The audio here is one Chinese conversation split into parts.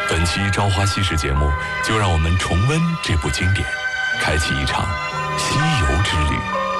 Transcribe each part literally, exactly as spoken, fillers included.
本期《朝花夕拾》节目，就让我们重温这部经典，开启一场西游之旅。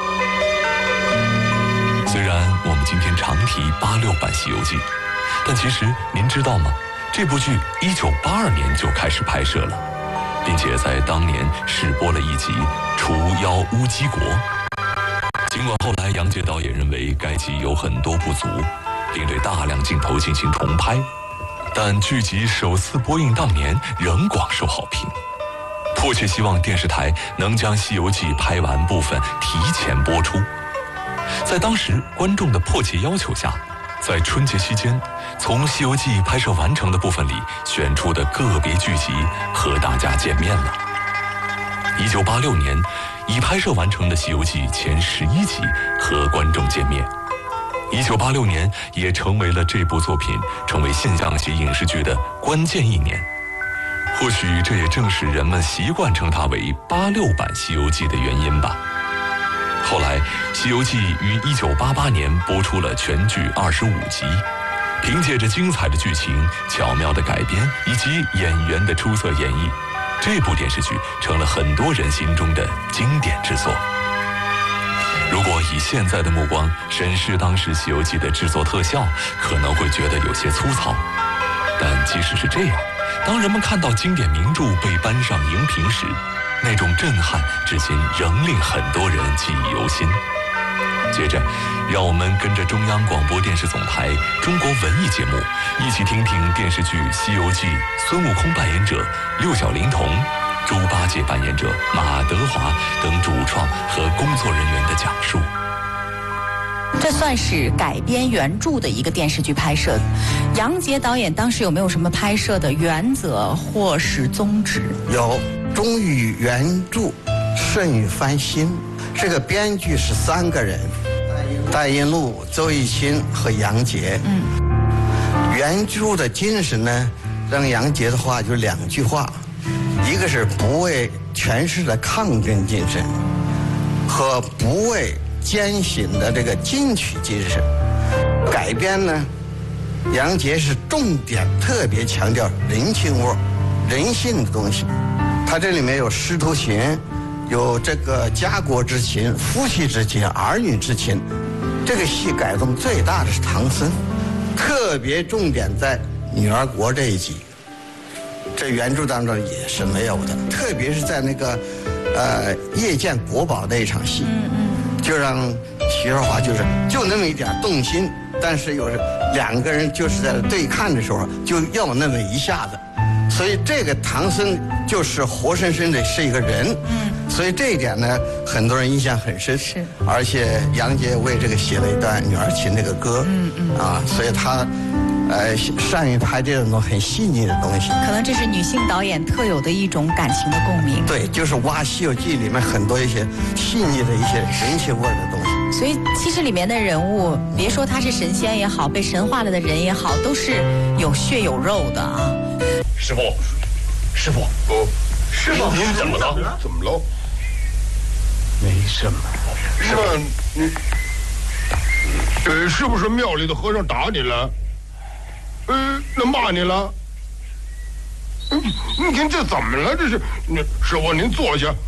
虽然我们今天常提八六版《西游记》，但其实您知道吗？这部剧一九八二年就开始拍摄了，并且在当年试播了一集《除妖乌鸡国》。尽管后来杨洁导演认为该集有很多不足，并对大量镜头进行重拍，但剧集首次播映当年仍广受好评，迫切希望电视台能将《西游记》拍完部分提前播出。在当时观众的迫切要求下，在春节期间，从《西游记》拍摄完成的部分里选出的个别剧集和大家见面了。一九八六年，已拍摄完成的《西游记》前十一集和观众见面。一九八六年也成为了这部作品成为现象级影视剧的关键一年。或许这也正是人们习惯称它为八六版《西游记》的原因吧。后来，《西游记》于一九八八年播出了全剧二十五集，凭借着精彩的剧情、巧妙的改编以及演员的出色演绎，这部电视剧成了很多人心中的经典之作。如果以现在的目光审视当时《西游记》的制作特效，可能会觉得有些粗糙，但即使是这样，当人们看到经典名著被搬上荧屏时，那种震撼至今仍令很多人记忆犹新。接着，让我们跟着中央广播电视总台中国文艺节目，一起听听电视剧《西游记》孙悟空扮演者六小龄童、猪八戒扮演者马德华等主创和工作人员的讲述。 这算是改编原著的一个电视剧拍摄。杨洁导演当时有没有什么拍摄的原则或是宗旨？ 有，忠于原著，顺于翻新。这个编剧是三个人：戴英禄、周逸清和杨洁。嗯，原著的精神呢，让杨洁的话就两句话，一个是不畏权势的抗争精神，和不畏艰辛的这个进取精神。改编呢，杨洁是重点特别强调人情味、人性的东西。他这里面有师徒情，有这个家国之情、夫妻之情、儿女之情。这个戏改动最大的是唐僧，特别重点在女儿国这一集，这原著当中也是没有的。特别是在那个呃夜见国宝那一场戏，嗯嗯，就让徐少华就是就那么一点动心，但是有时两个人就是在对看的时候就要那么一下子。所以这个唐僧就是活生生的是一个人，嗯，所以这一点呢，很多人印象很深。是，而且杨洁为这个写了一段女儿情这个歌，嗯嗯，啊，所以他，呃，善于拍这种很细腻的东西。 可能这是女性导演特有的一种感情的共鸣。 对，就是挖《西游记》里面很多一些细腻的一些人情味的东西。 所以其实里面的人物，别说他是神仙也好，被神化了的人也好，都是有血有肉的啊。 师傅，师傅，哦，师傅，您怎么了？ 怎么了？ 没什么。 那你，呃，是不是庙里的和尚打你了？呃，那骂你了？嗯，您这怎么了？这是，那师傅您坐下。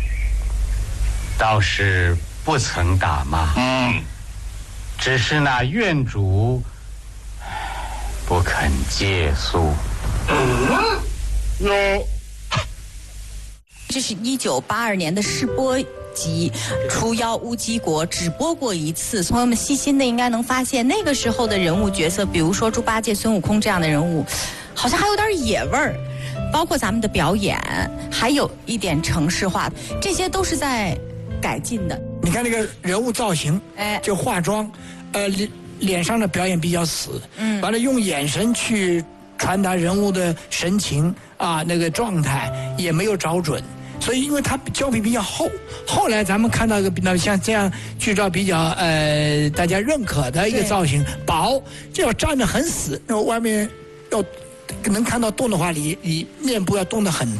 倒是不曾打骂，嗯，只是那院主不肯借宿。 嗯，有。 这是一九八二年的试播集《除妖乌鸡国》，只播过一次。朋友们细心的应该能发现，那个时候的人物角色，比如说猪八戒、孙悟空这样的人物，好像还有点野味儿。包括咱们的表演，还有一点城市化，这些都是在改进的。 你看那个人物造型，哎，就化妆，呃，脸脸上的表演比较死，嗯，完了用眼神去传达人物的神情啊，那个状态也没有找准，所以因为他胶皮比较厚，后来咱们看到一个比较像这样剧照比较呃大家认可的一个造型，薄，就要站得很死，然后外面要能看到洞的话，里里面部要动得很大，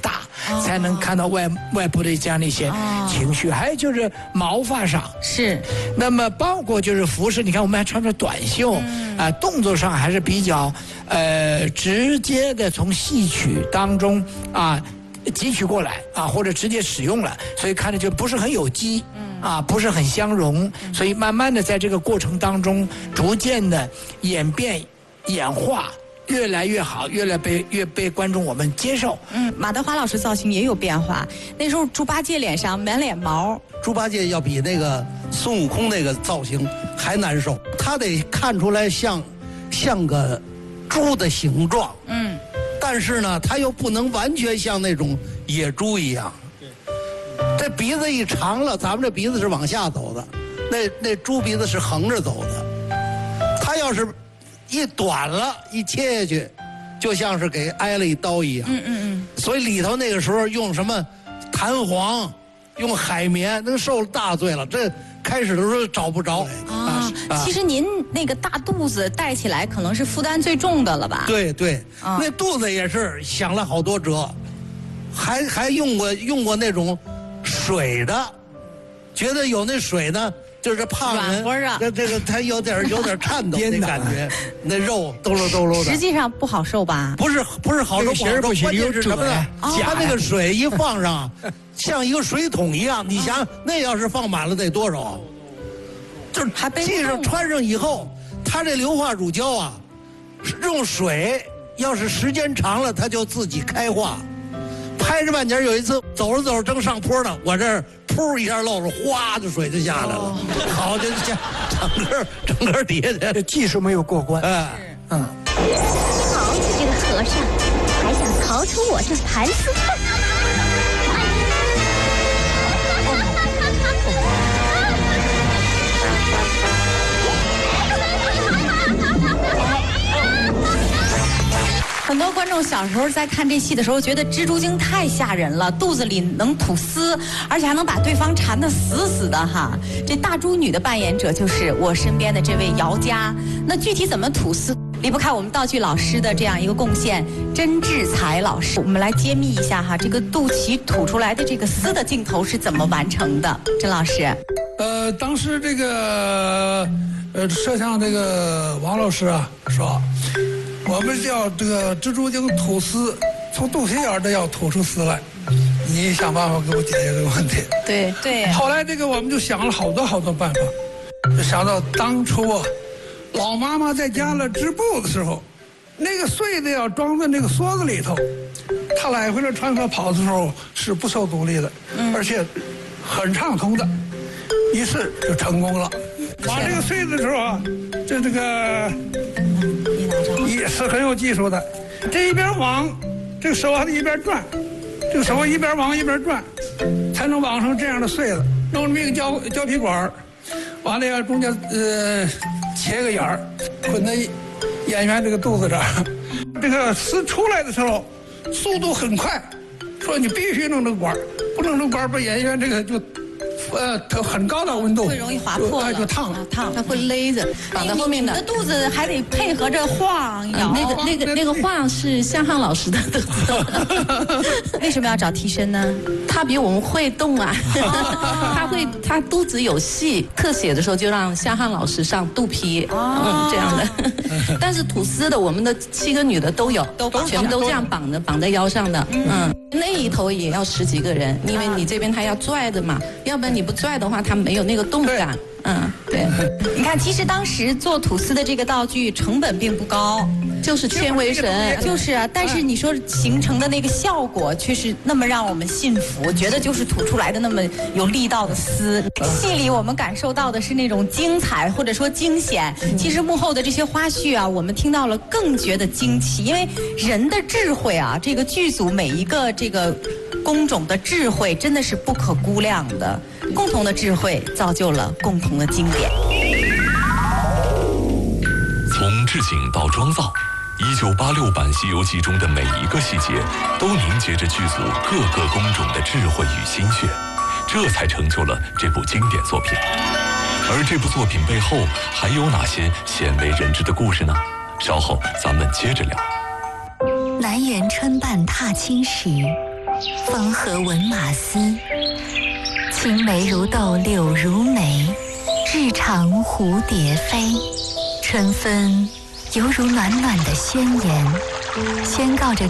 哦、才能看到外外部的这样的一些情绪。哦、还有就是毛发上是， 那么包括就是服饰，你看我们还穿着短袖，啊、嗯呃，动作上还是比较呃直接的从戏曲当中啊汲取过来啊，或者直接使用了，所以看着就不是很有机。啊，不是很相容，所以慢慢的在这个过程当中，逐渐的演变、演化，越来越好，越来被越被观众我们接受。 嗯，马德华老师造型也有变化。那时候猪八戒脸上满脸毛， 猪八戒要比那个孙悟空那个造型还难受，他得看出来像像个猪的形状，嗯，但是呢，他又不能完全像那种野猪一样。这鼻子一长了，咱们这鼻子是往下走的，那那猪鼻子是横着走的。它要是一短了，一切下去，就像是给挨了一刀一样。嗯嗯嗯。所以里头那个时候用什么弹簧，用海绵，那个受了大罪了。这开始的时候找不着。 啊，啊其实您那个大肚子带起来，可能是负担最重的了吧？ 对对，啊、那肚子也是想了好多辙，还还用过用过那种。水的，觉得有那水呢，就是胖人，这这个他有点有点颤抖那感觉，那肉抖搂抖搂的。 实际上不好受吧？ 不是不是好受，不好受，关键是什么呢？他那个水一放上，像一个水桶一样，你想那要是放满了得多少？就是系上穿上以后，他这硫化乳胶啊，用水要是时间长了，它就自己开化。拍着半截，有一次走着走着正上坡呢，我这儿噗一下漏了，哗的水就下来了，哦、好就下整个整个底下这技术没有过关。哎，嗯。 好你这个和尚，还想逃出我这盘丝饭？ 很多观众小时候在看这戏的时候，觉得蜘蛛精太吓人了，肚子里能吐丝，而且还能把对方缠得死死的哈。这大猪女的扮演者就是我身边的这位姚佳。那具体怎么吐丝，离不开我们道具老师的这样一个贡献，甄志才老师。我们来揭秘一下哈，这个肚脐吐出来的这个丝的镜头是怎么完成的？甄老师。 呃，当时这个呃摄像这个王老师啊说。我们叫这个蜘蛛精吐丝，从肚脐眼这要吐出丝来，你想办法给我解决这个问题。 对对。 后来这个我们就想了好多好多办法，就想到当初啊，老妈妈在家里织布的时候，那个穗子要装在那个梭子里头，她来回来穿梭跑的时候是不受阻力的，嗯、而且很畅通的，于是就成功了。绑这个穗子的时候啊，这这个。也是很有技术的，这一边网，这个手还得一边转，这个手一边网一边转，才能网成这样的穗子。弄这么一个胶胶皮管，完了要中间呃切个眼儿，捆在演员这个肚子这儿。这个丝出来的时候，速度很快，说你必须弄这个管，不弄这个管，把演员这个就。呃，很高的温度会容易划破了， 就烫了，烫，它会勒着，绑在后面的。你的肚子还得配合着晃摇， 那个那个那个晃是向汉老师的肚子。 为什么要找替身呢？ 他比我们会动啊，他会他肚子有戏，特写的时候就让向汉老师上肚皮，嗯，这样的。但是吐丝的，我们的七个女的都有，都全部都这样绑着，绑在腰上的，嗯，那一头也要十几个人，因为你这边他要拽的嘛，要不然你不拽的话，它没有那个动感。嗯，对。 你看，其实当时做吐丝的这个道具成本并不高， 就是纤维绳， 就是啊。但是你说形成的那个效果却是那么让我们信服，觉得就是吐出来的那么有力道的丝。戏里我们感受到的是那种精彩或者说惊险，其实幕后的这些花絮啊，我们听到了更觉得惊奇，因为人的智慧啊，这个剧组每一个这个工种的智慧真的是不可估量的。共同的智慧造就了共同的经典。 从置景到妆造，一九八六版《西游记》中的每一个细节，都凝结着剧组各个工种的智慧与心血，这才成就了这部经典作品。而这部作品背后还有哪些鲜为人知的故事呢？稍后咱们接着聊。 南园春半踏青时， 风和闻马嘶，青梅如豆，柳如眉，日长蝴蝶飞。春分犹如暖暖的宣言，宣告着